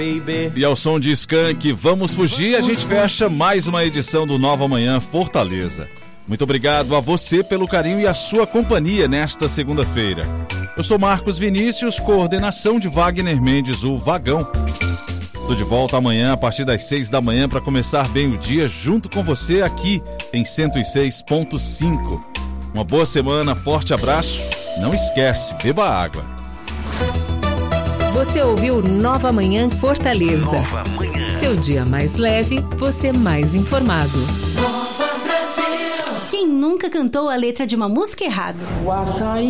E ao som de Skank, Vamos Fugir, a gente fecha mais uma edição do Nova Manhã Fortaleza. Muito obrigado a você pelo carinho e a sua companhia nesta segunda-feira. Eu sou Marcos Vinícius, coordenação de Wagner Mendes, o Vagão. Estou de volta amanhã a partir das 6 da manhã para começar bem o dia junto com você aqui em 106.5. Uma boa semana, forte abraço. Não esquece, beba água. Você ouviu Nova Manhã Fortaleza. Nova Manhã. Seu dia mais leve, você mais informado. Quem nunca cantou a letra de uma música errado? O açaí